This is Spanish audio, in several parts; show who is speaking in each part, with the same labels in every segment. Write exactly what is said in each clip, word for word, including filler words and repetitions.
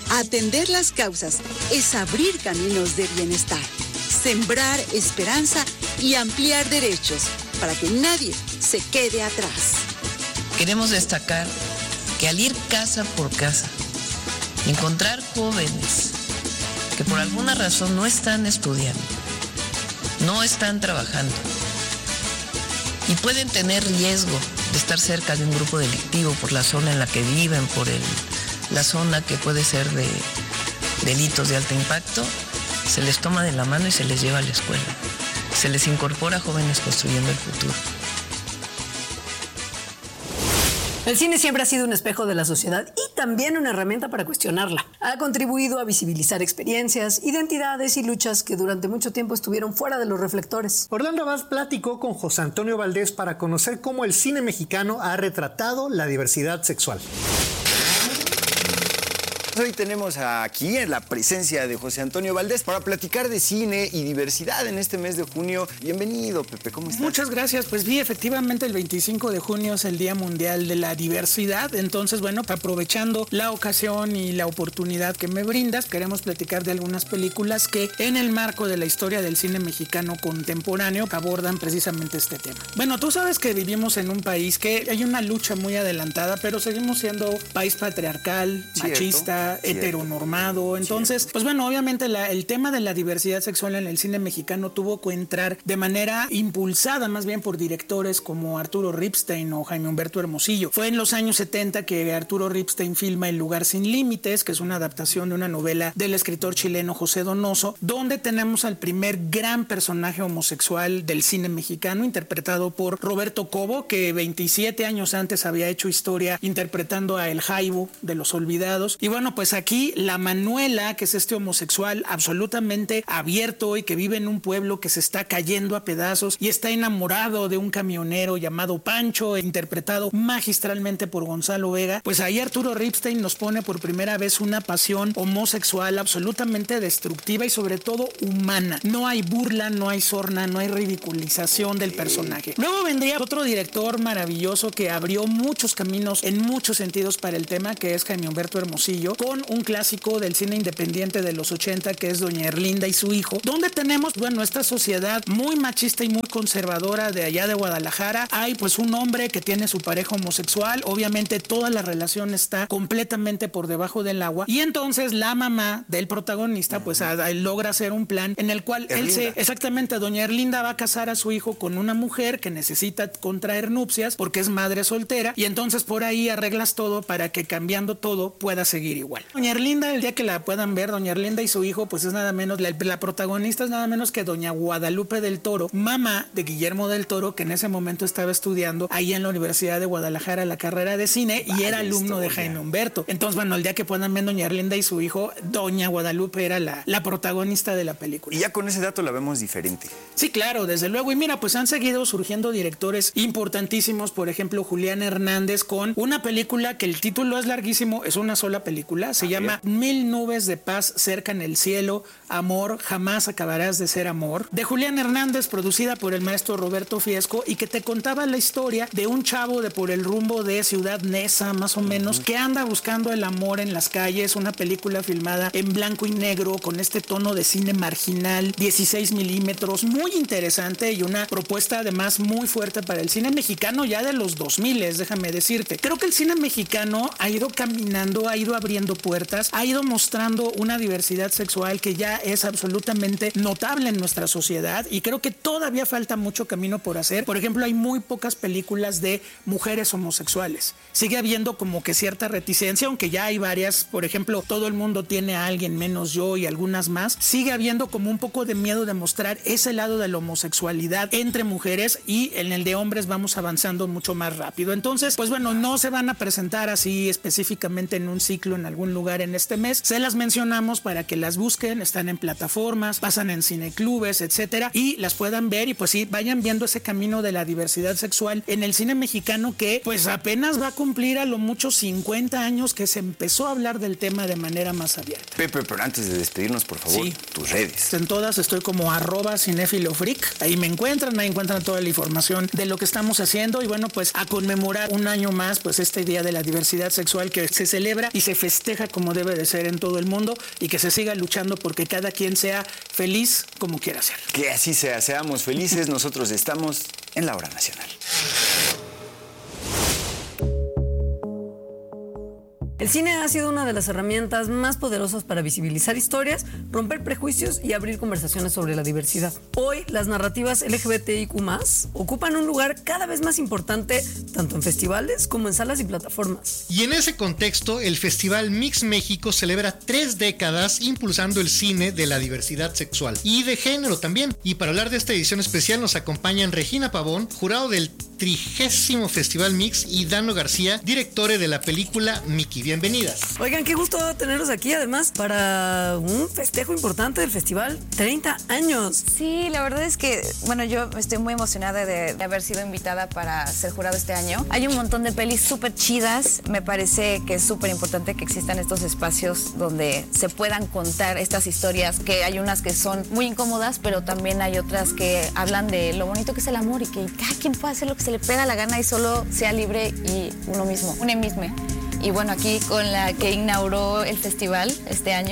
Speaker 1: Atender las causas es abrir caminos de bienestar, sembrar esperanza y ampliar derechos para que nadie se quede atrás.
Speaker 2: Queremos destacar que al ir casa por casa, encontrar jóvenes que por alguna razón no están estudiando, no están trabajando y pueden tener riesgo de estar cerca de un grupo delictivo por la zona en la que viven, por el, la zona que puede ser de delitos de alto impacto, se les toma de la mano y se les lleva a la escuela. Se les incorpora a Jóvenes Construyendo el Futuro.
Speaker 3: El cine siempre ha sido un espejo de la sociedad y también una herramienta para cuestionarla. Ha contribuido a visibilizar experiencias, identidades y luchas que durante mucho tiempo estuvieron fuera de los reflectores.
Speaker 4: Orlando Abad platicó con José Antonio Valdés para conocer cómo el cine mexicano ha retratado la diversidad sexual.
Speaker 5: Hoy tenemos aquí en la presencia de José Antonio Valdés para platicar de cine y diversidad en este mes de junio. Bienvenido, Pepe, ¿cómo estás?
Speaker 6: Muchas gracias. Pues sí, efectivamente el veinticinco de junio es el Día Mundial de la Diversidad. Entonces, bueno, aprovechando la ocasión y la oportunidad que me brindas, queremos platicar de algunas películas que en el marco de la historia del cine mexicano contemporáneo abordan precisamente este tema. Bueno, tú sabes que vivimos en un país que hay una lucha muy adelantada, pero seguimos siendo país patriarcal,
Speaker 5: Cierto.
Speaker 6: machista, heteronormado. Entonces,
Speaker 5: Cierto.
Speaker 6: pues bueno, obviamente la, el tema de la diversidad sexual en el cine mexicano tuvo que entrar de manera impulsada más bien por directores como Arturo Ripstein o Jaime Humberto Hermosillo. Fue en los años setenta que Arturo Ripstein filma El lugar sin límites, que es una adaptación de una novela del escritor chileno José Donoso, donde tenemos al primer gran personaje homosexual del cine mexicano, interpretado por Roberto Cobo, que veintisiete años antes había hecho historia interpretando a El Jaibo de Los Olvidados. Y bueno, pues aquí la Manuela, que es este homosexual absolutamente abierto y que vive en un pueblo que se está cayendo a pedazos y está enamorado de un camionero llamado Pancho, interpretado magistralmente por Gonzalo Vega, pues ahí Arturo Ripstein nos pone por primera vez una pasión homosexual absolutamente destructiva y sobre todo humana. No hay burla, no hay sorna, no hay ridiculización del personaje. Luego vendría otro director maravilloso que abrió muchos caminos en muchos sentidos para el tema, que es Jaime Humberto Hermosillo, con un clásico del cine independiente de los ochenta, que es Doña Erlinda y su hijo, donde tenemos, bueno, esta sociedad muy machista y muy conservadora de allá de Guadalajara. Hay pues un hombre que tiene su pareja homosexual, obviamente toda la relación está completamente por debajo del agua, y entonces la mamá del protagonista pues a, a, logra hacer un plan en el cual Erlinda. él se, exactamente, Doña Erlinda va a casar a su hijo con una mujer que necesita contraer nupcias porque es madre soltera, y entonces por ahí arreglas todo para que cambiando todo pueda seguir igual. Doña Erlinda, el día que la puedan ver, Doña Erlinda y su hijo, pues es nada menos, la, la protagonista es nada menos que Doña Guadalupe del Toro, mamá de Guillermo del Toro, que en ese momento estaba estudiando ahí en la Universidad de Guadalajara la carrera de cine. Vaya, y era alumno historia de Jaime Humberto. Entonces, bueno, el día que puedan ver Doña Erlinda y su hijo, Doña Guadalupe era la, la protagonista de la película.
Speaker 5: Y ya con ese dato la vemos diferente.
Speaker 6: Sí, claro, desde luego. Y mira, pues han seguido surgiendo directores importantísimos, por ejemplo, Julián Hernández, con una película que el título es larguísimo, es una sola película, se llama Mil nubes de paz cerca en el cielo, amor, jamás acabarás de ser amor, de Julián Hernández, producida por el maestro Roberto Fiesco, y que te contaba la historia de un chavo de por el rumbo de Ciudad Neza, más o menos, que anda buscando el amor en las calles. Una película filmada en blanco y negro, con este tono de cine marginal, dieciséis milímetros, muy interesante, y una propuesta además muy fuerte para el cine mexicano ya de los dos mil, déjame decirte. Creo que el cine mexicano ha ido caminando, ha ido abriendo puertas, ha ido mostrando una diversidad sexual que ya es absolutamente notable en nuestra sociedad, y creo que todavía falta mucho camino por hacer. Por ejemplo, hay muy pocas películas de mujeres homosexuales. Sigue habiendo como que cierta reticencia, aunque ya hay varias. Por ejemplo, Todo el mundo tiene a alguien menos yo y algunas más. Sigue habiendo como un poco de miedo de mostrar ese lado de la homosexualidad entre mujeres, y en el de hombres vamos avanzando mucho más rápido. Entonces, pues bueno, no se van a presentar así específicamente en un ciclo en algún lugar en este mes. Se las mencionamos para que las busquen, están en plataformas, pasan en cineclubes, etcétera, y las puedan ver, y pues sí, vayan viendo ese camino de la diversidad sexual en el cine mexicano, que pues apenas va a cumplir a lo mucho cincuenta años que se empezó a hablar del tema de manera más abierta.
Speaker 5: Pepe, pero antes de despedirnos, por favor, sí, tus redes.
Speaker 6: En todas estoy como arroba cinefilofreak, ahí me encuentran, ahí encuentran toda la información de lo que estamos haciendo, y bueno, pues a conmemorar un año más pues este Día de la Diversidad Sexual, que se celebra y se festeja festeja como debe de ser en todo el mundo y que se siga luchando porque cada quien sea feliz como quiera ser.
Speaker 5: Que así sea, seamos felices, nosotros estamos en la Hora Nacional.
Speaker 3: El cine ha sido una de las herramientas más poderosas para visibilizar historias, romper prejuicios y abrir conversaciones sobre la diversidad. Hoy, las narrativas L G B T I Q más, ocupan un lugar cada vez más importante tanto en festivales como en salas y plataformas.
Speaker 4: Y en ese contexto, el Festival Mix México celebra tres décadas impulsando el cine de la diversidad sexual y de género también. Y para hablar de esta edición especial nos acompañan Regina Pavón, jurado del trigésimo Festival Mix, y Dano García, directore de la película Mickey. Bienvenidas.
Speaker 3: Oigan, qué gusto tenerlos aquí, además, para un festejo importante del festival, treinta años.
Speaker 7: Sí, la verdad es que, bueno, yo estoy muy emocionada de, de haber sido invitada para ser jurado este año. Hay un montón de pelis súper chidas. Me parece que es súper importante que existan estos espacios donde se puedan contar estas historias, que hay unas que son muy incómodas, pero también hay otras que hablan de lo bonito que es el amor y que cada quien puede hacer lo que se le pega la gana y solo sea libre y uno mismo, uno mismo. Y bueno, aquí con la que inauguró el festival este año.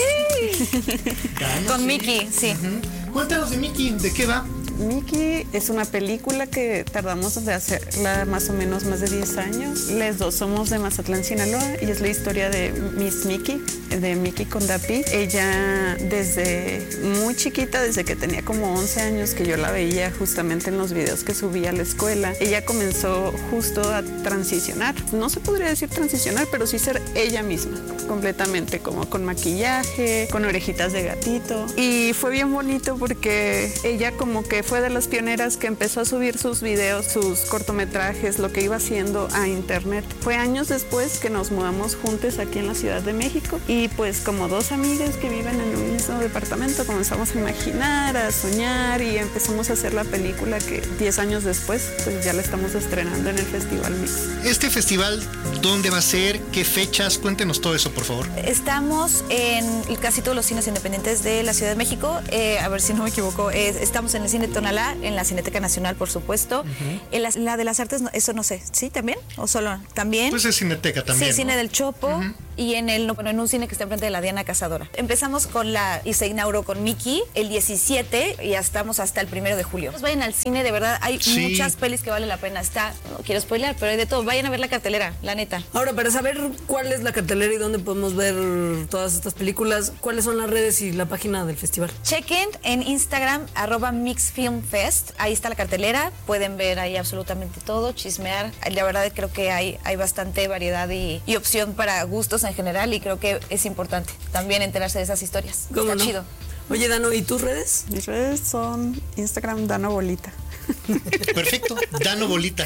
Speaker 7: Con Mickey, sí.
Speaker 4: Uh-huh. Cuéntanos de Mickey, ¿de qué va?
Speaker 8: Mickey es una película que tardamos de hacerla más o menos más de diez años. Les dos somos de Mazatlán, Sinaloa, y es la historia de Miss Mickey, de Mickey Condapi. Ella desde muy chiquita, desde que tenía como once años, que yo la veía justamente en los videos que subía a la escuela, ella comenzó justo a transicionar. No se podría decir transicionar, pero sí ser ella misma, completamente, como con maquillaje, con orejitas de gatito. Y fue bien bonito porque ella como que fue de las pioneras que empezó a subir sus videos, sus cortometrajes, lo que iba haciendo a internet. Fue años después que nos mudamos juntos aquí en la Ciudad de México y pues como dos amigas que viven en un mismo departamento comenzamos a imaginar, a soñar y empezamos a hacer la película que diez años después pues ya la estamos estrenando en el Festival Mix.
Speaker 4: Este festival, ¿dónde va a ser? ¿Qué fechas? Cuéntenos todo eso, por favor.
Speaker 7: Estamos en casi todos los cines independientes de la Ciudad de México. Eh, a ver si no me equivoco. Eh, estamos en el Cine Tonalá, en la Cineteca Nacional, por supuesto. Uh-huh. En la, la de las Artes, no, eso no sé. ¿Sí? ¿También? ¿O solo? ¿También?
Speaker 4: Pues es Cineteca también.
Speaker 7: Sí, Cine
Speaker 4: ¿no?
Speaker 7: del Chopo. Uh-huh. Y en el bueno, en un cine que está enfrente de la Diana Cazadora. Empezamos con la, y se inauguró con Mickey el diecisiete y ya estamos hasta el primero de julio. Pues vayan al cine, de verdad, hay sí. muchas pelis que vale la pena. Está, no quiero spoilear, pero hay de todo. Vayan a ver la cartelera, la neta.
Speaker 3: Ahora, para saber cuál es la cartelera y dónde podemos ver todas estas películas, ¿cuáles son las redes y la página del festival?
Speaker 7: Chequen en Instagram, arroba MixFilmFest. Ahí está la cartelera. Pueden ver ahí absolutamente todo, chismear. La verdad creo que hay, hay bastante variedad y, y opción para gustos en general y creo que es importante también enterarse de esas historias.
Speaker 3: ¿Cómo
Speaker 7: Está
Speaker 3: no?
Speaker 7: chido.
Speaker 3: Oye, Dano, ¿y tus redes?
Speaker 8: Mis redes son Instagram Dano Bolita.
Speaker 4: Perfecto, Dano Bolita.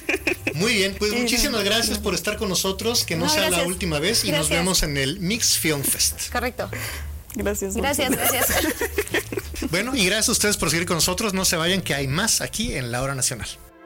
Speaker 4: Muy bien, pues muchísimas gracias por estar con nosotros, que no, no sea gracias. la última vez y gracias. Nos vemos en el Mix Film Fest.
Speaker 7: Correcto.
Speaker 8: Gracias.
Speaker 7: Gracias, gracias.
Speaker 4: Bueno, y gracias a ustedes por seguir con nosotros. No se vayan, que hay más aquí en La Hora Nacional.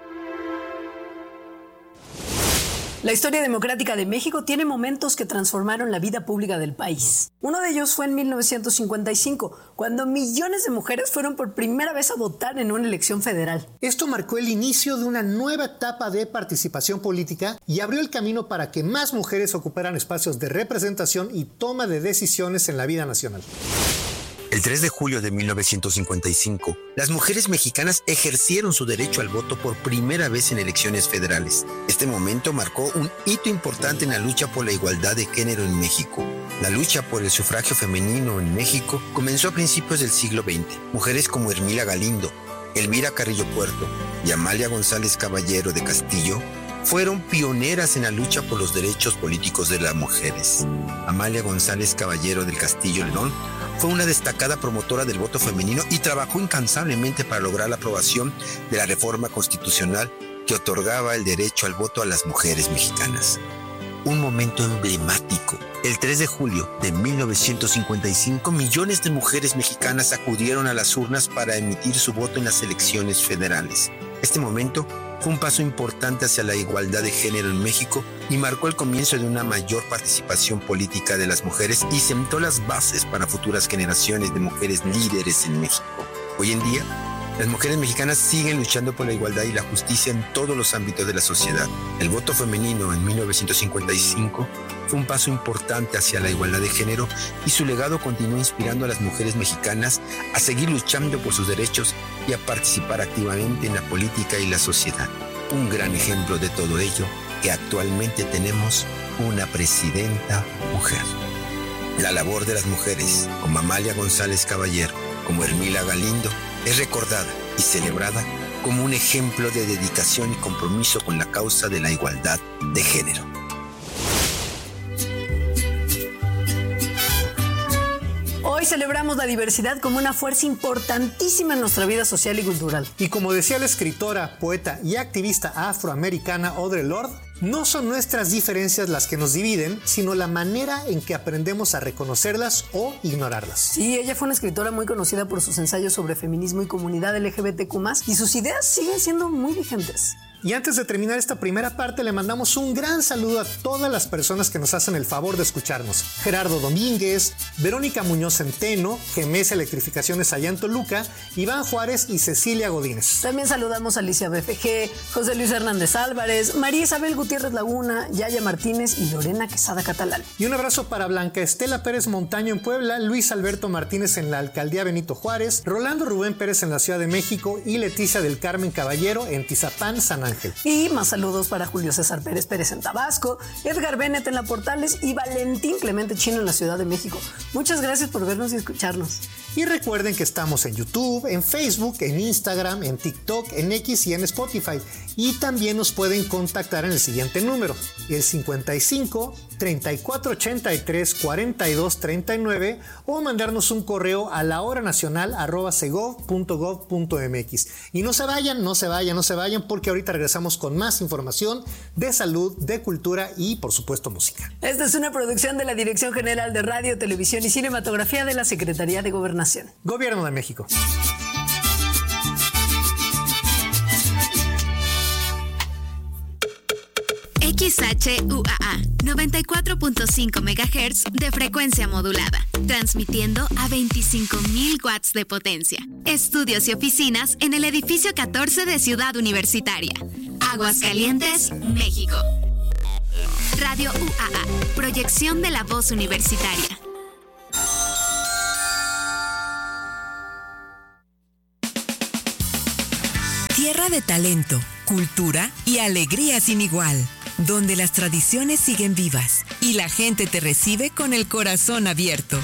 Speaker 3: La historia democrática de México tiene momentos que transformaron la vida pública del país. Uno de ellos fue en mil novecientos cincuenta y cinco, cuando millones de mujeres fueron por primera vez a votar en una elección federal.
Speaker 4: Esto marcó el inicio de una nueva etapa de participación política y abrió el camino para que más mujeres ocuparan espacios de representación y toma de decisiones en la vida nacional.
Speaker 9: El tres de julio de mil novecientos cincuenta y cinco, las mujeres mexicanas ejercieron su derecho al voto por primera vez en elecciones federales. Este momento marcó un hito importante en la lucha por la igualdad de género en México. La lucha por el sufragio femenino en México comenzó a principios del siglo veinte. Mujeres como Hermila Galindo, Elvira Carrillo Puerto y Amalia González Caballero de Castillo fueron pioneras en la lucha por los derechos políticos de las mujeres. Amalia González Caballero del Castillo León fue una destacada promotora del voto femenino y trabajó incansablemente para lograr la aprobación de la reforma constitucional que otorgaba el derecho al voto a las mujeres mexicanas. Un momento emblemático. El tres de julio de mil novecientos cincuenta y cinco, millones de mujeres mexicanas acudieron a las urnas para emitir su voto en las elecciones federales. Este momento fue un paso importante hacia la igualdad de género en México y marcó el comienzo de una mayor participación política de las mujeres y sentó las bases para futuras generaciones de mujeres líderes en México. Hoy en día, Las mujeres mexicanas siguen luchando por la igualdad y la justicia en todos los ámbitos de la sociedad. El voto femenino en mil novecientos cincuenta y cinco fue un paso importante hacia la igualdad de género y su legado continúa inspirando a las mujeres mexicanas a seguir luchando por sus derechos y a participar activamente en la política y la sociedad. Un gran ejemplo de todo ello, que actualmente tenemos una presidenta mujer. La labor de las mujeres, como Amalia González Caballero, como Hermila Galindo, es recordada y celebrada como un ejemplo de dedicación y compromiso con la causa de la igualdad de género.
Speaker 3: Hoy celebramos la diversidad como una fuerza importantísima en nuestra vida social y cultural.
Speaker 4: Y como decía la escritora, poeta y activista afroamericana Audre Lorde, no son nuestras diferencias las que nos dividen, sino la manera en que aprendemos a reconocerlas o ignorarlas.
Speaker 3: Sí, ella fue una escritora muy conocida por sus ensayos sobre feminismo y comunidad L G B T Q más, y sus ideas siguen siendo muy vigentes.
Speaker 4: Y antes de terminar esta primera parte, le mandamos un gran saludo a todas las personas que nos hacen el favor de escucharnos. Gerardo Domínguez, Verónica Muñoz Centeno, G M S Electrificaciones allá en Toluca, Iván Juárez y Cecilia Godínez.
Speaker 3: También saludamos a Alicia B F G, José Luis Hernández Álvarez, María Isabel Gutiérrez Laguna, Yaya Martínez y Lorena Quesada Catalán.
Speaker 4: Y un abrazo para Blanca Estela Pérez Montaño en Puebla, Luis Alberto Martínez en la Alcaldía Benito Juárez, Rolando Rubén Pérez en la Ciudad de México y Leticia del Carmen Caballero en Tizapán, San Ángel.
Speaker 3: Y más saludos para Julio César Pérez Pérez en Tabasco, Edgar Bennett en La Portales y Valentín Clemente Chino en la Ciudad de México. Muchas gracias por vernos y escucharnos.
Speaker 4: Y recuerden que estamos en YouTube, en Facebook, en Instagram, en TikTok, en X y en Spotify. Y también nos pueden contactar en el siguiente número, el cincuenta y cinco, treinta y cuatro ochenta y tres, cuarenta y dos treinta y nueve, o mandarnos un correo a lahoranacional arroba segov punto gov punto mx. Y no se vayan, no se vayan, no se vayan, porque ahorita regresamos con más información de salud, de cultura y, por supuesto, música.
Speaker 3: Esta es una producción de la Dirección General de Radio, Televisión y Cinematografía de la Secretaría de Gobernación.
Speaker 4: Gobierno de México.
Speaker 10: X H U A A, noventa y cuatro punto cinco megahertz de frecuencia modulada, transmitiendo a veinticinco mil watts de potencia. Estudios y oficinas en el edificio catorce de Ciudad Universitaria. Aguascalientes, México. Radio U A A, proyección de la voz universitaria.
Speaker 11: Tierra de talento, cultura y alegría sin igual, donde las tradiciones siguen vivas y la gente te recibe con el corazón abierto.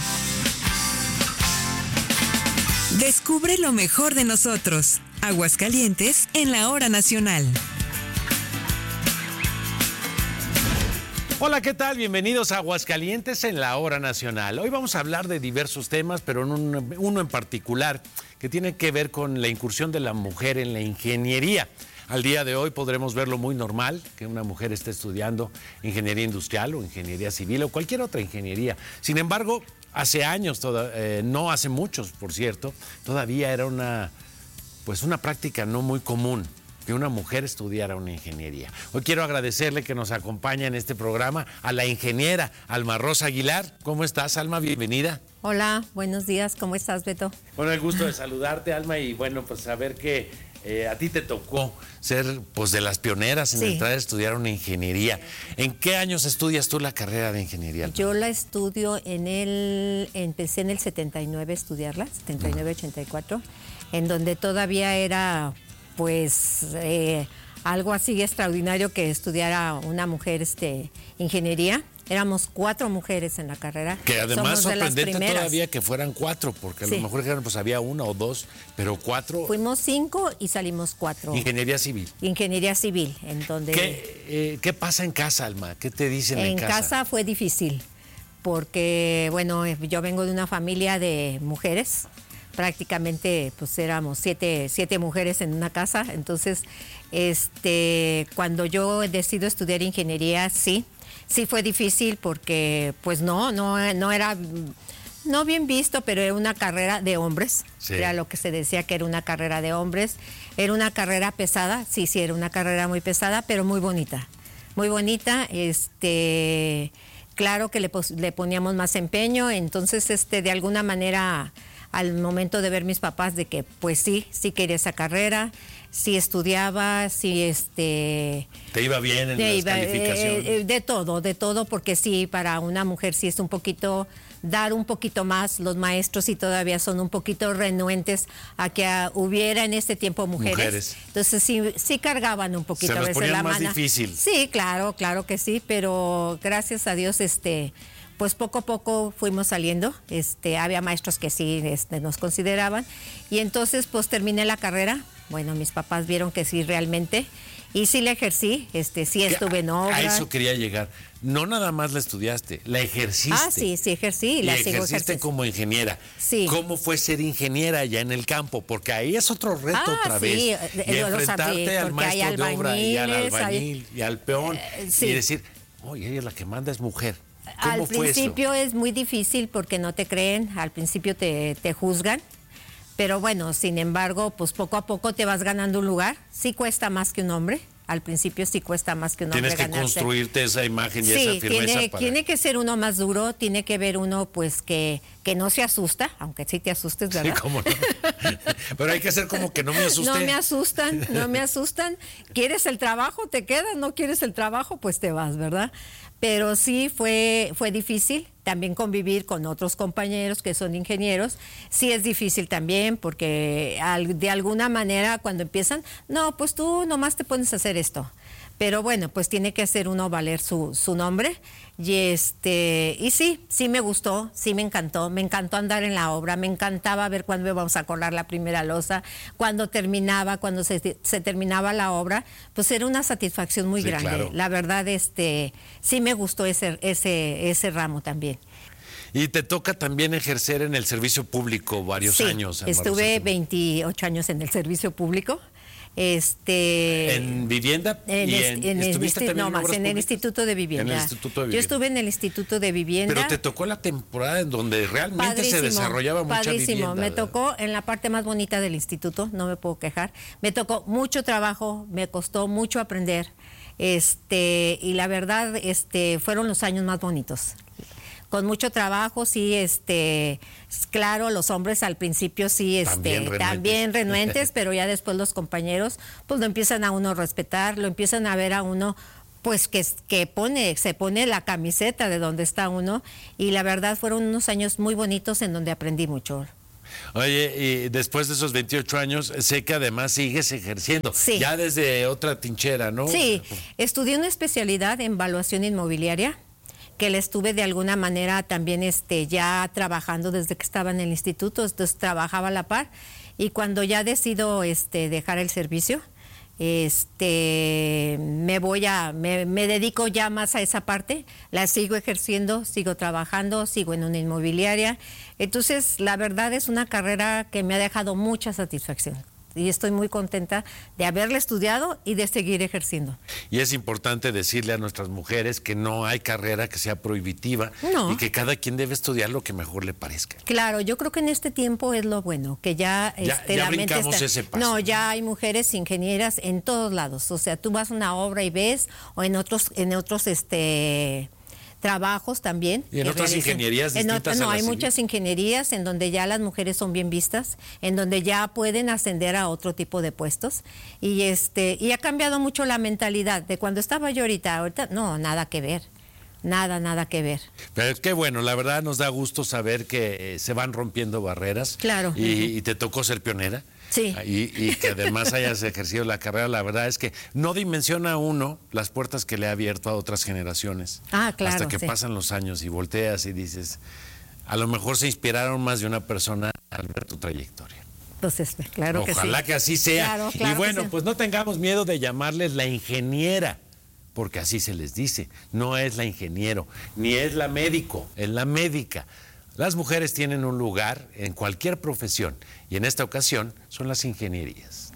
Speaker 11: Descubre lo mejor de nosotros. Aguascalientes en la Hora Nacional.
Speaker 12: Hola, ¿qué tal? Bienvenidos a Aguascalientes en la Hora Nacional. Hoy vamos a hablar de diversos temas, pero en un, uno en particular que tiene que ver con la incursión de la mujer en la ingeniería. Al día de hoy podremos verlo muy normal, que una mujer esté estudiando ingeniería industrial o ingeniería civil o cualquier otra ingeniería. Sin embargo, hace años, toda, eh, no hace muchos, por cierto, todavía era una, pues una práctica no muy común que una mujer estudiara una ingeniería. Hoy quiero agradecerle que nos acompaña en este programa a la ingeniera Alma Rosa Aguilar. ¿Cómo estás, Alma? Bienvenida.
Speaker 13: Hola, buenos días. ¿Cómo estás, Beto?
Speaker 12: Bueno, el gusto de saludarte, Alma, y bueno, pues saber que eh, a ti te tocó ser pues de las pioneras en
Speaker 13: Sí.
Speaker 12: entrar a estudiar una ingeniería. ¿En qué años estudias tú la carrera de ingeniería, Alma?
Speaker 13: Yo la estudio en el... Empecé en el setenta y nueve a estudiarla, setenta y nueve, ochenta y cuatro, en donde todavía era... pues eh, algo así extraordinario que estudiara una mujer este, ingeniería. Éramos cuatro mujeres en la carrera.
Speaker 12: Que además
Speaker 13: Somos de las
Speaker 12: sorprendente
Speaker 13: primeras.
Speaker 12: todavía que fueran cuatro, porque a
Speaker 13: Sí.
Speaker 12: lo mejor dijeron, pues había una o dos, pero cuatro.
Speaker 13: Fuimos cinco y salimos cuatro.
Speaker 12: Ingeniería civil.
Speaker 13: Ingeniería civil, en donde...
Speaker 12: ¿Qué, eh, ¿Qué pasa en casa, Alma? ¿Qué te dicen en,
Speaker 13: En casa fue difícil, porque, bueno, yo vengo de una familia de mujeres. Prácticamente pues éramos siete, siete mujeres en una casa. Entonces, este, cuando yo decido estudiar ingeniería, sí, sí fue difícil porque pues no, no, no era, no bien visto, pero era una carrera de hombres.
Speaker 14: Sí.
Speaker 13: Era lo que se decía que era una carrera de hombres. Era una carrera pesada, sí, sí, era una carrera muy pesada, pero muy bonita. Muy bonita, este, claro que le, le poníamos más empeño, entonces este, de alguna manera al momento de ver mis papás de que pues sí, sí quería esa carrera, sí estudiaba, sí este...
Speaker 12: ¿Te iba bien en las
Speaker 13: iba,
Speaker 12: calificaciones?
Speaker 13: Eh, de todo, de todo, porque sí, para una mujer sí es un poquito, dar un poquito más, los maestros sí todavía son un poquito renuentes a que uh, hubiera en este tiempo mujeres. mujeres. Entonces sí, sí cargaban un poquito
Speaker 12: Se
Speaker 13: a
Speaker 12: los
Speaker 13: veces
Speaker 12: ponían
Speaker 13: la
Speaker 12: más
Speaker 13: mano.
Speaker 12: difícil.
Speaker 13: Sí, claro, claro que sí, pero gracias a Dios, este... pues poco a poco fuimos saliendo, este, había maestros que sí este, nos consideraban, y entonces pues terminé la carrera. Bueno, mis papás vieron que sí realmente, y sí la ejercí, este, sí estuve en obra.
Speaker 12: A eso quería llegar. No nada más la estudiaste, la ejerciste.
Speaker 13: Ah, sí, sí ejercí, y la sigo
Speaker 12: ejerciste
Speaker 13: ejerciendo.
Speaker 12: como ingeniera.
Speaker 13: Sí.
Speaker 12: ¿Cómo fue ser ingeniera ya en el campo? Porque ahí es otro reto
Speaker 13: ah,
Speaker 12: otra
Speaker 13: sí,
Speaker 12: vez. Y enfrentarte al maestro de obra y al albañil y al peón
Speaker 13: eh, sí.
Speaker 12: y decir, oye, ella es la que manda es mujer.
Speaker 13: Al principio es muy difícil porque no te creen, al principio te, te juzgan, pero bueno, sin embargo, pues poco a poco te vas ganando un lugar. Sí cuesta más que un hombre, al principio sí cuesta más que un hombre.
Speaker 12: Tienes que
Speaker 13: ganarse.
Speaker 12: construirte esa imagen y
Speaker 13: sí,
Speaker 12: esa firmeza.
Speaker 13: Tiene,
Speaker 12: para...
Speaker 13: tiene que ser uno más duro, tiene que ver uno pues que, que no se asusta, aunque sí te asustes, ¿verdad?
Speaker 12: Sí, cómo no. Pero hay que hacer como que no me asuste.
Speaker 13: No me asustan, no me asustan. ¿Quieres el trabajo? Te quedas, no quieres el trabajo, pues te vas, ¿verdad? Pero sí fue, fue difícil también convivir con otros compañeros que son ingenieros. Sí es difícil también porque al, de alguna manera cuando empiezan, no, pues tú nomás te pones a hacer esto. Pero bueno, pues tiene que hacer uno valer su, su nombre. Y este y sí, sí me gustó, sí me encantó, me encantó andar en la obra, me encantaba ver cuándo íbamos a colar la primera losa, cuando terminaba, cuando se, se terminaba la obra, pues era una satisfacción muy sí, grande. Claro. La verdad, este, sí me gustó ese, ese, ese ramo también.
Speaker 12: Y te toca también ejercer en el servicio público varios
Speaker 13: sí,
Speaker 12: años.
Speaker 13: Estuve veintiocho años en el servicio público. Este
Speaker 12: en vivienda
Speaker 13: en,
Speaker 12: y
Speaker 13: en,
Speaker 12: en,
Speaker 13: en
Speaker 12: estuviste
Speaker 13: el,
Speaker 12: también
Speaker 13: no
Speaker 12: en
Speaker 13: más
Speaker 12: obras
Speaker 13: en el instituto de vivienda.
Speaker 12: En el instituto de vivienda.
Speaker 13: Yo estuve en el instituto de vivienda.
Speaker 12: Pero te tocó la temporada en donde realmente padrísimo, se desarrollaba mucha
Speaker 13: padrísimo.
Speaker 12: vivienda.
Speaker 13: Me tocó en la parte más bonita del instituto, no me puedo quejar. Me tocó mucho trabajo, me costó mucho aprender, este y la verdad, este fueron los años más bonitos. Con mucho trabajo, sí, este, claro, los hombres al principio sí, este, también renuentes, también renuentes pero ya después los compañeros, pues lo empiezan a uno a respetar, lo empiezan a ver a uno, pues que, que pone, se pone la camiseta de donde está uno, y la verdad fueron unos años muy bonitos en donde aprendí mucho.
Speaker 12: Oye, y después de esos veintiocho años, sé que además sigues ejerciendo,
Speaker 13: sí.
Speaker 12: ya desde otra trinchera, ¿no?
Speaker 13: Sí, estudié una especialidad en evaluación inmobiliaria, que la estuve de alguna manera también este, ya trabajando desde que estaba en el instituto, entonces trabajaba a la par, y cuando ya decido este, dejar el servicio, este, me voy a, me, me dedico ya más a esa parte, la sigo ejerciendo, sigo trabajando, sigo en una inmobiliaria, entonces la verdad es una carrera que me ha dejado mucha satisfacción. Y estoy muy contenta de haberla estudiado y de seguir ejerciendo.
Speaker 12: Y es importante decirle a nuestras mujeres que no hay carrera que sea prohibitiva, no. Y que cada quien debe estudiar lo que mejor le parezca.
Speaker 13: Claro, yo creo que en este tiempo es lo bueno, que ya,
Speaker 12: ya,
Speaker 13: este,
Speaker 12: ya
Speaker 13: la mente
Speaker 12: brincamos
Speaker 13: está...
Speaker 12: ese paso.
Speaker 13: No, ya hay mujeres ingenieras en todos lados. O sea, tú vas a una obra y ves, o en otros, en otros, este... trabajos también.
Speaker 12: Y en otras realizan. ingenierías distintas.
Speaker 13: En, no,
Speaker 12: a la
Speaker 13: hay
Speaker 12: civil.
Speaker 13: muchas ingenierías en donde ya las mujeres son bien vistas, en donde ya pueden ascender a otro tipo de puestos. Y este y ha cambiado mucho la mentalidad de cuando estaba yo ahorita. Ahorita, no, nada que ver. Nada, nada que ver.
Speaker 12: Pero es que bueno, la verdad nos da gusto saber que eh, se van rompiendo barreras.
Speaker 13: Claro.
Speaker 12: Y, uh-huh. y te tocó ser pionera.
Speaker 13: Sí.
Speaker 12: Y, y que además hayas ejercido la carrera, la verdad es que no dimensiona uno las puertas que le ha abierto a otras generaciones.
Speaker 13: Ah, claro.
Speaker 12: Hasta que
Speaker 13: sí.
Speaker 12: pasan los años y volteas y dices, a lo mejor se inspiraron más de una persona al ver tu trayectoria.
Speaker 13: Entonces, claro que sí.
Speaker 12: Ojalá que así sea.
Speaker 13: Claro, claro
Speaker 12: y bueno,
Speaker 13: sí.
Speaker 12: pues no tengamos miedo de llamarles la ingeniera, porque así se les dice. No es la ingeniero, ni es la médico, es la médica. Las mujeres tienen un lugar en cualquier profesión y en esta ocasión son las ingenierías.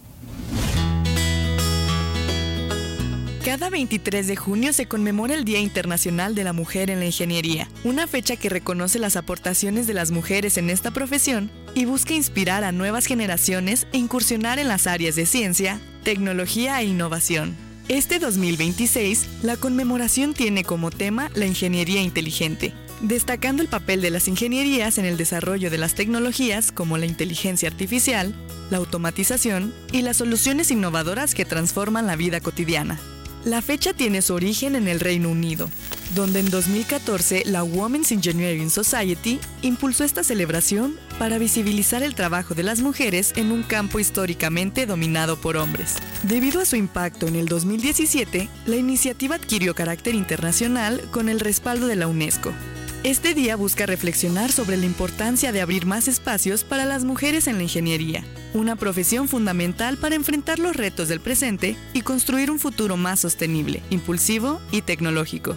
Speaker 14: Cada veintitrés de junio se conmemora el Día Internacional de la Mujer en la Ingeniería, una fecha que reconoce las aportaciones de las mujeres en esta profesión y busca inspirar a nuevas generaciones e incursionar en las áreas de ciencia, tecnología e innovación. Este dos mil veintiséis, la conmemoración tiene como tema la ingeniería inteligente, destacando el papel de las ingenierías en el desarrollo de las tecnologías como la inteligencia artificial, la automatización y las soluciones innovadoras que transforman la vida cotidiana. La fecha tiene su origen en el Reino Unido, donde en dos mil catorce la Women's Engineering Society impulsó esta celebración para visibilizar el trabajo de las mujeres en un campo históricamente dominado por hombres. Debido a su impacto en el dos mil diecisiete, la iniciativa adquirió carácter internacional con el respaldo de la UNESCO. Este día busca reflexionar sobre la importancia de abrir más espacios para las mujeres en la ingeniería, una profesión fundamental para enfrentar los retos del presente y construir un futuro más sostenible, impulsivo y tecnológico.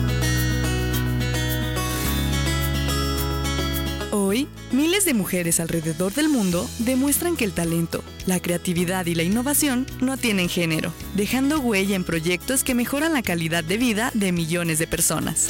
Speaker 14: Hoy, miles de mujeres alrededor del mundo demuestran que el talento, la creatividad y la innovación no tienen género, dejando huella en proyectos que mejoran la calidad de vida de millones de personas.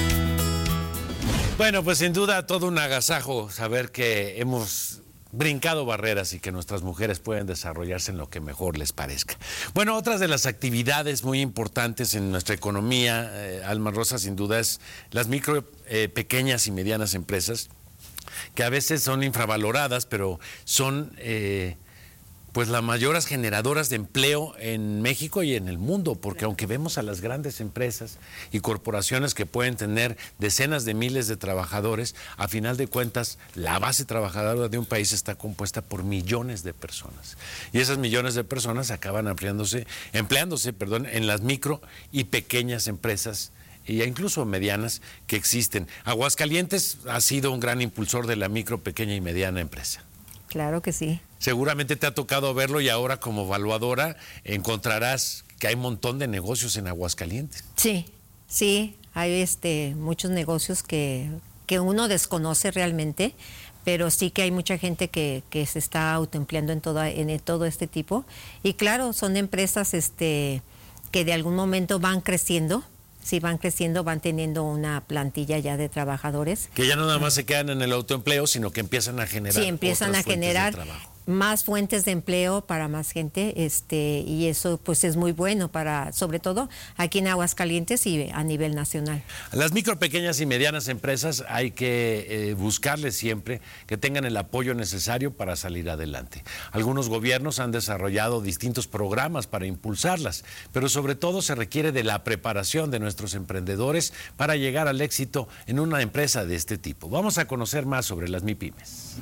Speaker 12: Bueno, pues sin duda todo un agasajo saber que hemos brincado barreras y que nuestras mujeres pueden desarrollarse en lo que mejor les parezca. Bueno, otras de las actividades muy importantes en nuestra economía, eh, Alma Rosa, sin duda es las micro, eh, pequeñas y medianas empresas, que a veces son infravaloradas, pero son eh, pues las mayores generadoras de empleo en México y en el mundo, porque aunque vemos a las grandes empresas y corporaciones que pueden tener decenas de miles de trabajadores, a final de cuentas la base trabajadora de un país está compuesta por millones de personas. Y esas millones de personas acaban empleándose, empleándose perdón, en las micro y pequeñas empresas e incluso medianas que existen. Aguascalientes ha sido un gran impulsor de la micro, pequeña y mediana empresa.
Speaker 13: Claro que sí.
Speaker 12: Seguramente te ha tocado verlo y ahora como evaluadora encontrarás que hay un montón de negocios en Aguascalientes.
Speaker 13: Sí, sí, hay este, muchos negocios que, que uno desconoce realmente, pero sí que hay mucha gente que, que se está autoempleando en, toda, en todo este tipo. Y claro, son empresas este, que de algún momento van creciendo. Si van creciendo, van teniendo una plantilla ya de trabajadores.
Speaker 12: Que ya no nada más se quedan en el autoempleo, sino que empiezan a generar
Speaker 13: Sí, empiezan a generar más fuentes de empleo para más gente, este, y eso pues es muy bueno para, sobre todo aquí en Aguascalientes y a nivel nacional.
Speaker 12: A las micro, pequeñas y medianas empresas hay que eh, buscarles siempre que tengan el apoyo necesario para salir adelante. Algunos gobiernos han desarrollado distintos programas para impulsarlas, pero sobre todo se requiere de la preparación de nuestros emprendedores para llegar al éxito en una empresa de este tipo. Vamos a conocer más sobre las MIPYMES.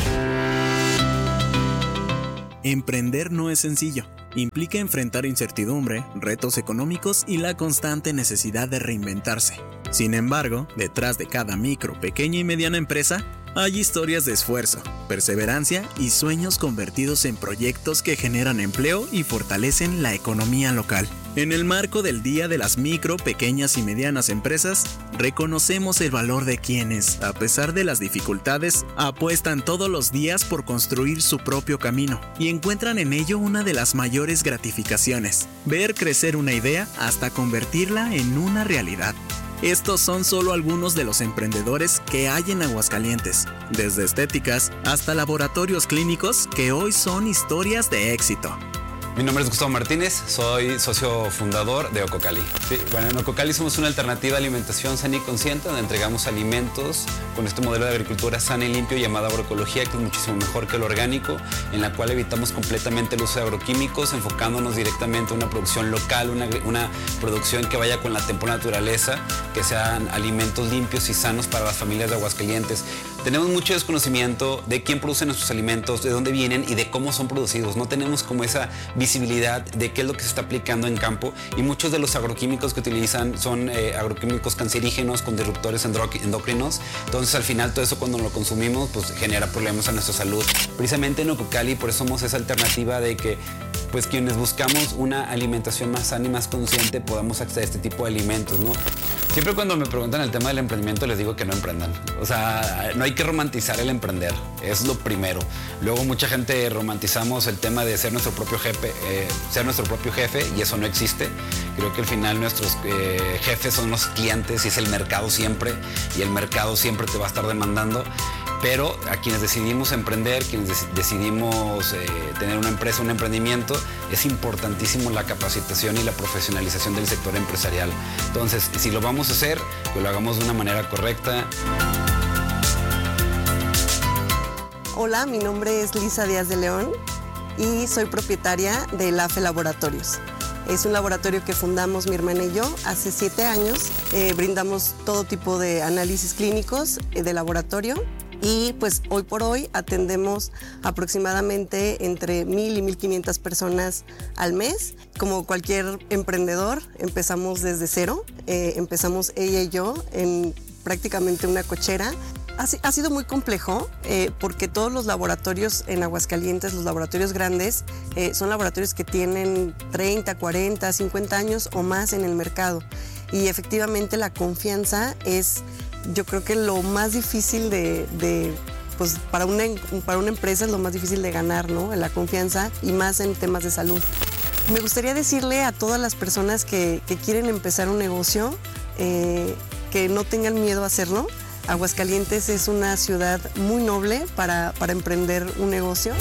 Speaker 15: Emprender no es sencillo. Implica enfrentar incertidumbre, retos económicos y la constante necesidad de reinventarse. Sin embargo, detrás de cada micro, pequeña y mediana empresa, hay historias de esfuerzo, perseverancia y sueños convertidos en proyectos que generan empleo y fortalecen la economía local. En el marco del Día de las Micro, Pequeñas y Medianas Empresas, reconocemos el valor de quienes, a pesar de las dificultades, apuestan todos los días por construir su propio camino y encuentran en ello una de las mayores gratificaciones: ver crecer una idea hasta convertirla en una realidad. Estos son solo algunos de los emprendedores que hay en Aguascalientes, desde estéticas hasta laboratorios clínicos que hoy son historias de éxito.
Speaker 16: Mi nombre es Gustavo Martínez, soy socio fundador de Ococali. Sí, bueno, en Ococali somos una alternativa de alimentación sana y consciente, donde entregamos alimentos con este modelo de agricultura sana y limpio llamada agroecología, que es muchísimo mejor que el orgánico, en la cual evitamos completamente el uso de agroquímicos, enfocándonos directamente a una producción local, una, una producción que vaya con la temporada naturaleza, que sean alimentos limpios y sanos para las familias de Aguascalientes. Tenemos mucho desconocimiento de quién produce nuestros alimentos, de dónde vienen y de cómo son producidos. No tenemos como esa visibilidad de qué es lo que se está aplicando en campo, y muchos de los agroquímicos que utilizan son eh, agroquímicos cancerígenos con disruptores endocrinos. Entonces al final todo eso, cuando lo consumimos, pues genera problemas a nuestra salud. Precisamente en Ococali por eso somos esa alternativa de que pues quienes buscamos una alimentación más sana y más consciente podamos acceder a este tipo de alimentos, ¿no? Siempre cuando me preguntan el tema del emprendimiento les digo que no emprendan. O sea, no hay que romantizar el emprender, es lo primero. Luego mucha gente romantizamos el tema de ser nuestro propio jefe, eh, ser nuestro propio jefe, y eso no existe. Creo que al final nuestros eh, jefes son los clientes y es el mercado siempre, y el mercado siempre te va a estar demandando. pero a quienes decidimos emprender, quienes dec- decidimos eh, tener una empresa, un emprendimiento, es importantísimo la capacitación y la profesionalización del sector empresarial. Entonces, si lo vamos a hacer, que lo hagamos de una manera correcta.
Speaker 17: Hola, mi nombre es Lisa Díaz de León y soy propietaria de la F E Laboratorios. Es un laboratorio que fundamos mi hermana y yo hace siete años. Eh, brindamos todo tipo de análisis clínicos eh, de laboratorio y pues hoy por hoy atendemos aproximadamente entre mil y mil quinientas personas al mes. Como cualquier emprendedor, empezamos desde cero. Eh, empezamos ella y yo en prácticamente una cochera. Ha, ha sido muy complejo eh, porque todos los laboratorios en Aguascalientes, los laboratorios grandes, eh, son laboratorios que tienen treinta, cuarenta, cincuenta años o más en el mercado. Y efectivamente la confianza es, yo creo que lo más difícil de, de pues para una, para una empresa es lo más difícil de ganar, ¿no? La confianza y más en temas de salud. Me gustaría decirle a todas las personas que, que quieren empezar un negocio eh, que no tengan miedo a hacerlo. Aguascalientes es una ciudad muy noble para, para emprender un negocio.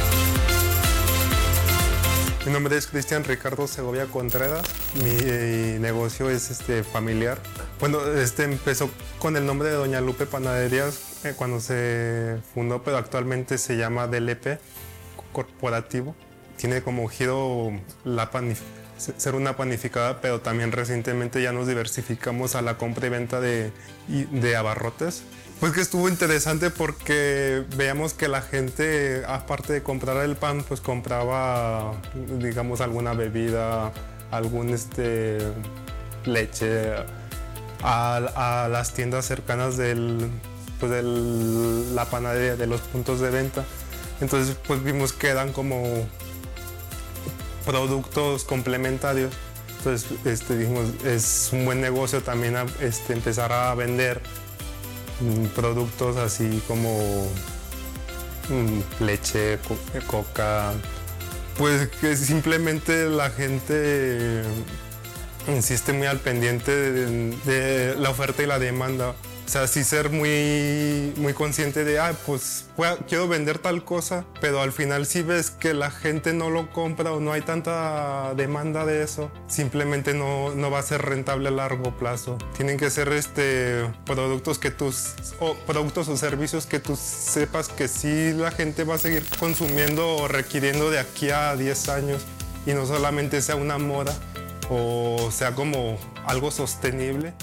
Speaker 18: Mi nombre es Cristian Ricardo Segovia Contreras. Mi eh, negocio es este, familiar. Bueno, este empezó con el nombre de Doña Lupe Panaderías eh, cuando se fundó, pero actualmente se llama D L P Corporativo. Tiene como giro la panificación. Ser una panificada, pero también recientemente ya nos diversificamos a la compra y venta de, de abarrotes. Pues que estuvo interesante porque veíamos que la gente, aparte de comprar el pan, pues compraba, digamos, alguna bebida, algún este, leche, a, a las tiendas cercanas del, pues de la panadería, de los puntos de venta. Entonces pues vimos que eran como productos complementarios. Entonces este, dijimos, es un buen negocio también a, este, empezar a vender mm, productos así como mm, leche, co coca, pues que simplemente la gente insiste muy al pendiente de, de la oferta y la demanda. O sea, sí ser muy, muy consciente de, ah, pues puedo, quiero vender tal cosa, pero al final si ves que la gente no lo compra o no hay tanta demanda de eso, simplemente no, no va a ser rentable a largo plazo. Tienen que ser este, productos, que tus, o productos o servicios que tú sepas que sí la gente va a seguir consumiendo o requiriendo de aquí a diez años y no solamente sea una moda o sea como algo sostenible.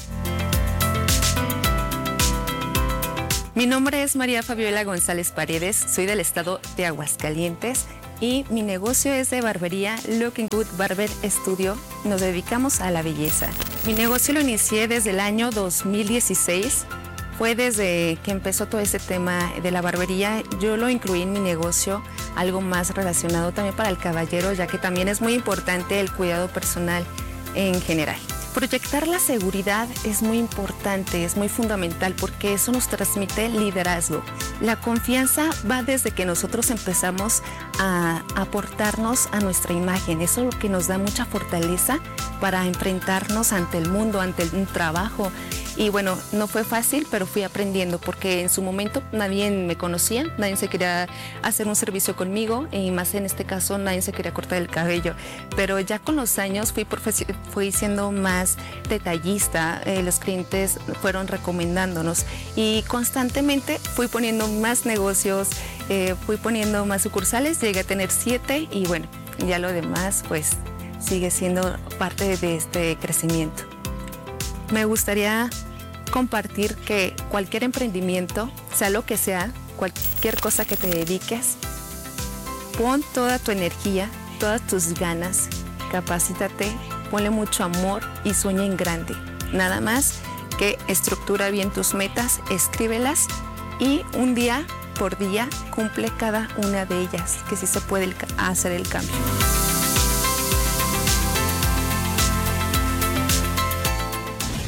Speaker 19: Mi nombre es María Fabiola González Paredes, soy del estado de Aguascalientes y mi negocio es de barbería Looking Good Barber Studio. Nos dedicamos a la belleza. Mi negocio lo inicié desde el año dos mil dieciséis. Fue desde que empezó todo este tema de la barbería. Yo lo incluí en mi negocio, algo más relacionado también para el caballero, ya que también es muy importante el cuidado personal en general. Proyectar la seguridad es muy importante, es muy fundamental porque eso nos transmite liderazgo. La confianza va desde que nosotros empezamos a aportarnos a nuestra imagen. Eso es lo que nos da mucha fortaleza para enfrentarnos ante el mundo, ante un trabajo. Y bueno, no fue fácil, pero fui aprendiendo porque en su momento nadie me conocía, nadie se quería hacer un servicio conmigo y más en este caso nadie se quería cortar el cabello. Pero ya con los años fui, fui siendo más detallista, eh, los clientes fueron recomendándonos y constantemente fui poniendo más negocios, eh, fui poniendo más sucursales, llegué a tener siete y bueno, ya lo demás pues sigue siendo parte de este crecimiento. Me gustaría compartir que cualquier emprendimiento, sea lo que sea, cualquier cosa que te dediques, pon toda tu energía, todas tus ganas, capacítate, ponle mucho amor y sueña en grande. Nada más que estructura bien tus metas, escríbelas y un día por día cumple cada una de ellas, que sí se puede hacer el cambio.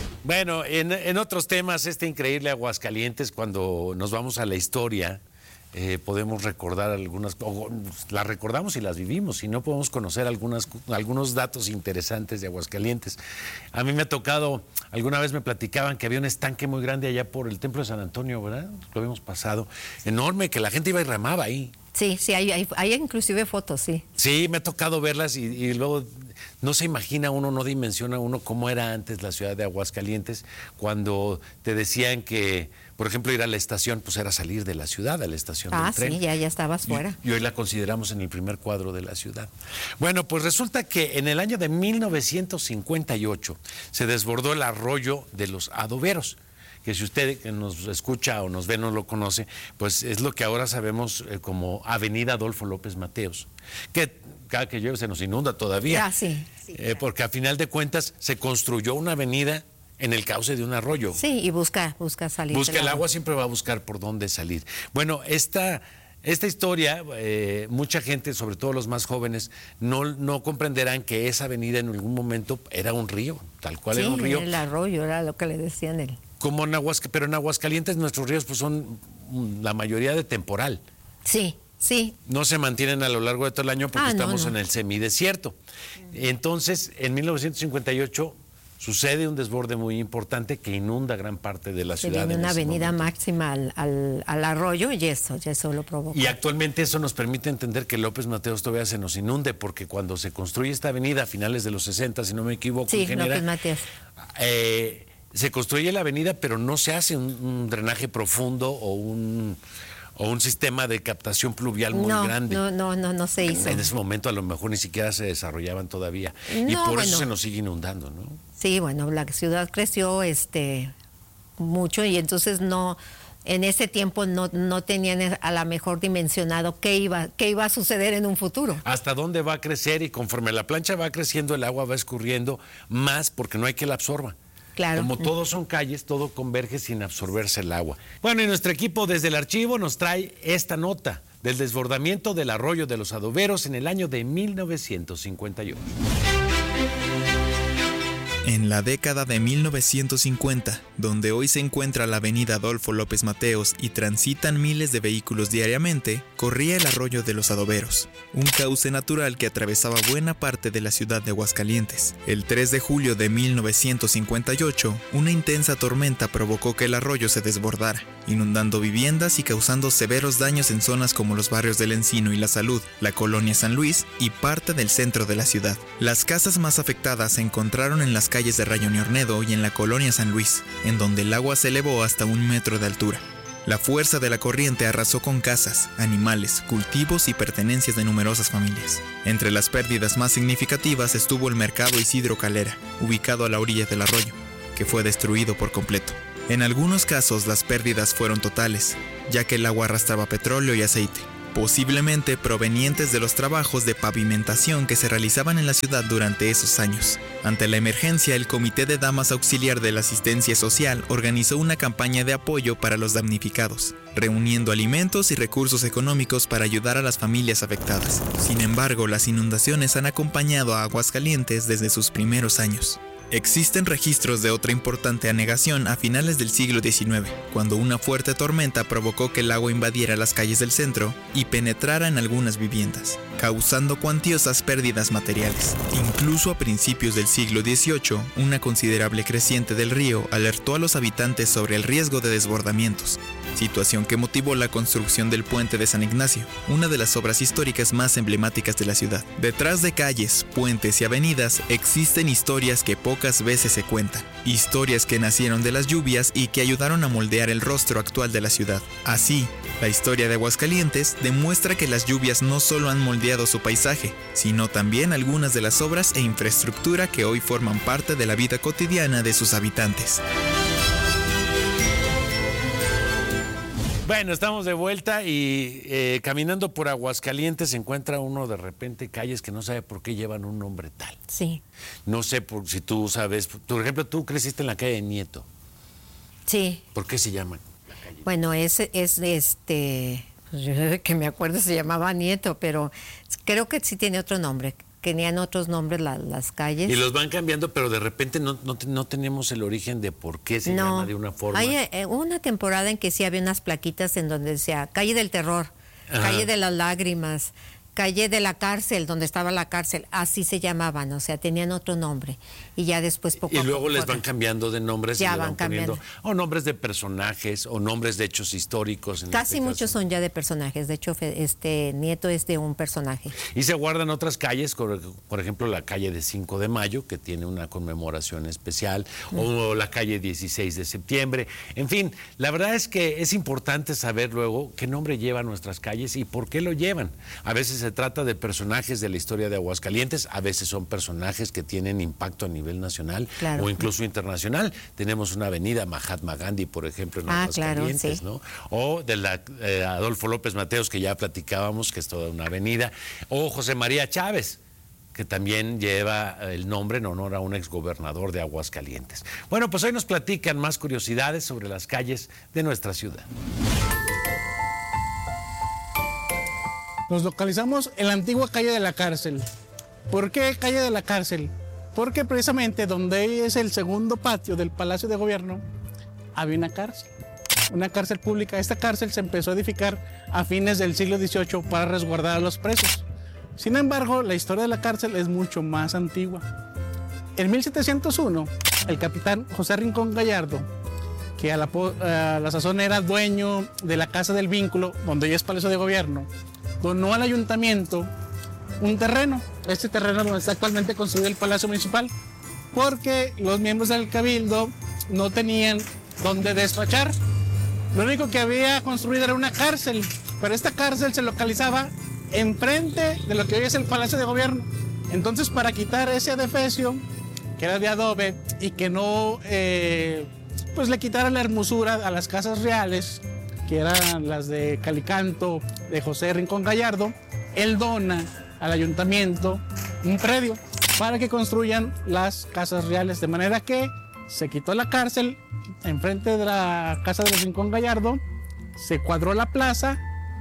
Speaker 12: Bueno, en, en otros temas, este increíble Aguascalientes, cuando nos vamos a la historia, eh, podemos recordar algunas, o las recordamos y las vivimos, si no podemos conocer algunas, algunos datos interesantes de Aguascalientes. A mí me ha tocado, alguna vez me platicaban que había un estanque muy grande allá por el Templo de San Antonio, ¿verdad? Lo habíamos pasado, enorme, que la gente iba y remaba ahí.
Speaker 13: Sí, sí, hay, hay, hay inclusive fotos, sí.
Speaker 12: Sí, me ha tocado verlas y, y luego no se imagina uno, no dimensiona uno cómo era antes la ciudad de Aguascalientes, cuando te decían que, por ejemplo, ir a la estación, pues era salir de la ciudad, a la estación
Speaker 13: ah,
Speaker 12: del tren.
Speaker 13: Ah, sí, ya, ya estabas fuera.
Speaker 12: Y, y hoy la consideramos en el primer cuadro de la ciudad. Bueno, pues resulta que en el año de mil novecientos cincuenta y ocho se desbordó el arroyo de los Adoberos, que si usted que nos escucha o nos ve no lo conoce, pues es lo que ahora sabemos eh, como Avenida Adolfo López Mateos, que cada que llueve se nos inunda todavía,
Speaker 13: ah, sí, sí,
Speaker 12: eh,
Speaker 13: claro.
Speaker 12: porque a final de cuentas se construyó una avenida en el cauce de un arroyo.
Speaker 13: Sí, y busca, busca salir.
Speaker 12: Busca el agua, siempre va a buscar por dónde salir. Bueno, esta... Esta historia, eh, mucha gente, sobre todo los más jóvenes, no, no comprenderán que esa avenida en algún momento era un río, tal cual
Speaker 13: sí,
Speaker 12: era un río.
Speaker 13: el arroyo era lo que le decían él.
Speaker 12: Como en Aguascalientes, pero en Aguascalientes nuestros ríos pues son la mayoría de temporal.
Speaker 13: Sí, sí.
Speaker 12: No se mantienen a lo largo de todo el año porque
Speaker 13: ah,
Speaker 12: estamos
Speaker 13: no, no.
Speaker 12: en el semidesierto. Entonces, en mil novecientos cincuenta y ocho sucede un desborde muy importante que inunda gran parte de la
Speaker 13: Se
Speaker 12: ciudad.
Speaker 13: viene
Speaker 12: en
Speaker 13: una
Speaker 12: ese
Speaker 13: avenida
Speaker 12: momento.
Speaker 13: máxima al, al, al arroyo y eso, y eso lo provoca.
Speaker 12: Y actualmente eso nos permite entender que López Mateos todavía se nos inunde, porque cuando se construye esta avenida a finales de los sesenta, si no me equivoco,
Speaker 13: sí,
Speaker 12: ingeniera,
Speaker 13: López Mateos.
Speaker 12: Eh, se construye la avenida, pero no se hace un, un drenaje profundo o un... o un sistema de captación pluvial muy
Speaker 13: no,
Speaker 12: grande.
Speaker 13: No, no, no, no se hizo.
Speaker 12: En ese momento a lo mejor ni siquiera se desarrollaban todavía.
Speaker 13: No,
Speaker 12: y por
Speaker 13: bueno.
Speaker 12: eso se nos sigue inundando, ¿no?
Speaker 13: Sí, bueno, la ciudad creció este mucho y entonces no, en ese tiempo no, no tenían a lo mejor dimensionado qué iba, qué iba a suceder en un futuro.
Speaker 12: Hasta dónde va a crecer, y conforme la plancha va creciendo, el agua va escurriendo más porque no hay que la absorba.
Speaker 13: Claro.
Speaker 12: Como todos son calles, todo converge sin absorberse el agua. Bueno, y nuestro equipo desde el archivo nos trae esta nota del desbordamiento del arroyo de los Adoberos en el año de mil novecientos cincuenta y ocho.
Speaker 20: En la década de mil novecientos cincuenta, donde hoy se encuentra la avenida Adolfo López Mateos y transitan miles de vehículos diariamente, corría el arroyo de los Adoberos, un cauce natural que atravesaba buena parte de la ciudad de Aguascalientes. El tres de julio de mil novecientos cincuenta y ocho, una intensa tormenta provocó que el arroyo se desbordara, inundando viviendas y causando severos daños en zonas como los barrios del Encino y La Salud, la colonia San Luis y parte del centro de la ciudad. Las casas más afectadas se encontraron en las calles de Rayón y Ornedo y en la colonia San Luis, en donde el agua se elevó hasta un metro de altura. La fuerza de la corriente arrasó con casas, animales, cultivos y pertenencias de numerosas familias. Entre las pérdidas más significativas estuvo el mercado Isidro Calera, ubicado a la orilla del arroyo, que fue destruido por completo. En algunos casos las pérdidas fueron totales, ya que el agua arrastraba petróleo y aceite, posiblemente provenientes de los trabajos de pavimentación que se realizaban en la ciudad durante esos años. Ante la emergencia, el Comité de Damas Auxiliar de la Asistencia Social organizó una campaña de apoyo para los damnificados, reuniendo alimentos y recursos económicos para ayudar a las familias afectadas. Sin embargo, las inundaciones han acompañado a Aguascalientes desde sus primeros años. Existen registros de otra importante anegación a finales del siglo diecinueve, cuando una fuerte tormenta provocó que el agua invadiera las calles del centro y penetrara en algunas viviendas, causando cuantiosas pérdidas materiales. Incluso a principios del siglo dieciocho, una considerable creciente del río alertó a los habitantes sobre el riesgo de desbordamientos, situación que motivó la construcción del puente de San Ignacio, una de las obras históricas más emblemáticas de la ciudad. Detrás de calles, puentes y avenidas existen historias que pocas veces se cuentan, historias que nacieron de las lluvias y que ayudaron a moldear el rostro actual de la ciudad. Así, la historia de Aguascalientes demuestra que las lluvias no solo han moldeado su paisaje, sino también algunas de las obras e infraestructura que hoy forman parte de la vida cotidiana de sus habitantes.
Speaker 12: Bueno, estamos de vuelta y eh, caminando por Aguascalientes se encuentra uno de repente calles que no sabe por qué llevan un nombre tal.
Speaker 13: Sí.
Speaker 12: No sé por, si tú sabes, por ejemplo, tú creciste en la calle de Nieto.
Speaker 13: Sí.
Speaker 12: ¿Por qué se llama?
Speaker 13: Bueno, es, es este, que me acuerdo se llamaba Nieto, pero creo que sí tiene otro nombre. tenían otros nombres la, las calles.
Speaker 12: Y los van cambiando, pero de repente no, no, no tenemos el origen de por qué se
Speaker 13: no,
Speaker 12: llama de una forma.
Speaker 13: Hay eh, una temporada en que sí había unas plaquitas en donde decía Calle del Terror, Ajá. Calle de las Lágrimas, Calle de la Cárcel, donde estaba la cárcel, así se llamaban, o sea, tenían otro nombre. Y ya después poco
Speaker 12: y
Speaker 13: a poco.
Speaker 12: Y luego les van cambiando de nombres.
Speaker 13: Ya
Speaker 12: y le
Speaker 13: van,
Speaker 12: van
Speaker 13: cambiando.
Speaker 12: poniendo, o nombres de personajes, o nombres de hechos históricos. En
Speaker 13: Casi
Speaker 12: este
Speaker 13: muchos
Speaker 12: caso.
Speaker 13: son ya de personajes. De hecho, este Nieto es de un personaje.
Speaker 12: Y se guardan otras calles, por ejemplo, la calle de cinco de mayo, que tiene una conmemoración especial, mm. o la calle dieciséis de septiembre. En fin, la verdad es que es importante saber luego qué nombre llevan nuestras calles y por qué lo llevan. A veces se trata de personajes personajes de la historia de Aguascalientes, a veces son personajes que tienen impacto a nivel nacional claro. o incluso internacional. Tenemos una avenida Mahatma Gandhi, por ejemplo, en
Speaker 13: ah,
Speaker 12: Aguascalientes,
Speaker 13: claro, sí.
Speaker 12: ¿no? O de la eh, Adolfo López Mateos, que ya platicábamos, que es toda una avenida, o José María Chávez, que también lleva el nombre en honor a un exgobernador de Aguascalientes. Bueno, pues hoy nos platican más curiosidades sobre las calles de nuestra ciudad.
Speaker 6: Nos localizamos en la antigua calle de la Cárcel. ¿Por qué calle de la Cárcel? Porque precisamente donde es el segundo patio del Palacio de Gobierno había una cárcel, una cárcel pública. Esta cárcel se empezó a edificar a fines del siglo dieciocho para resguardar a los presos. Sin embargo, la historia de la cárcel es mucho más antigua. En mil setecientos uno, el capitán José Rincón Gallardo, que a la, a la sazón era dueño de la Casa del Vínculo, donde ya es Palacio de Gobierno, donó al ayuntamiento un terreno, este terreno donde está actualmente construido el Palacio Municipal, porque los miembros del Cabildo no tenían dónde despachar. Lo único que había construido era una cárcel, pero esta cárcel se localizaba enfrente de lo que hoy es el Palacio de Gobierno. Entonces, para quitar ese adefesio, que era de adobe, y que no eh, pues le quitara la hermosura a las casas reales, que eran las de Calicanto, de José Rincón Gallardo, él dona al ayuntamiento un predio para que construyan las casas reales, de manera que se quitó la cárcel enfrente de la casa de Rincón Gallardo, se cuadró la plaza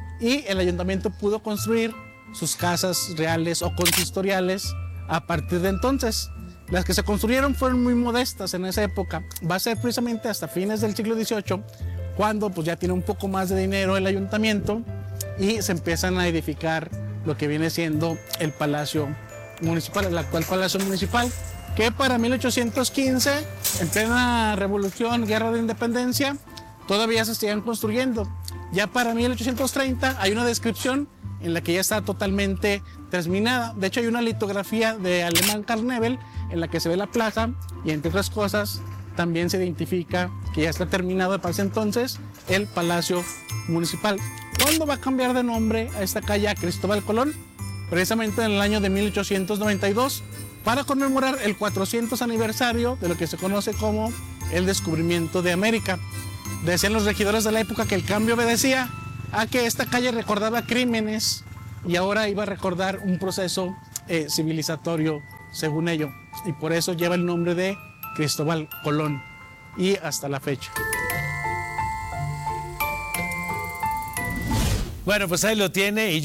Speaker 6: y el ayuntamiento pudo construir sus casas reales o consistoriales a partir de entonces. Las que se construyeron fueron muy modestas en esa época. Va a ser precisamente hasta fines del siglo dieciocho, cuando pues ya tiene un poco más de dinero el ayuntamiento y se empiezan a edificar lo que viene siendo el Palacio Municipal, el actual Palacio Municipal, que para mil ochocientos quince, en plena revolución, guerra de independencia, todavía se siguen construyendo. Ya para mil ochocientos treinta hay una descripción en la que ya está totalmente terminada. De hecho, hay una litografía de Alemán Carnebel en la que se ve la plaza y, entre otras cosas, también se identifica que ya está terminado para ese entonces el Palacio Municipal. ¿Cuándo va a cambiar de nombre a esta calle a Cristóbal Colón? Precisamente en el año de mil ochocientos noventa y dos, para conmemorar el cuatrocientos aniversario de lo que se conoce como el descubrimiento de América. Decían los regidores de la época que el cambio obedecía a que esta calle recordaba crímenes y ahora iba a recordar un proceso eh, civilizatorio, según ello, y por eso lleva el nombre de Cristóbal Colón, y hasta la fecha.
Speaker 12: Bueno, pues ahí lo tiene. Y